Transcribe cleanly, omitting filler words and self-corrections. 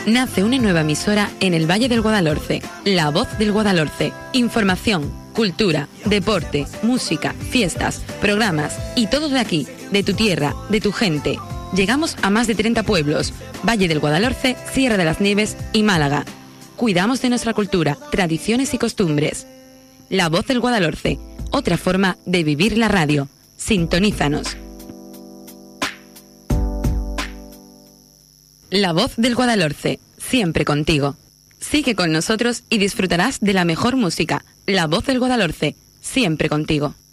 nace una nueva emisora en el Valle del Guadalhorce, La Voz del Guadalhorce. Información, cultura, deporte, música, fiestas, programas y todo de aquí, de tu tierra, de tu gente. Llegamos a más de 30 pueblos, Valle del Guadalhorce, Sierra de las Nieves y Málaga. Cuidamos de nuestra cultura, tradiciones y costumbres. La Voz del Guadalhorce, otra forma de vivir la radio. Sintonízanos. La Voz del Guadalhorce, siempre contigo. Sigue con nosotros y disfrutarás de la mejor música. La Voz del Guadalhorce, siempre contigo.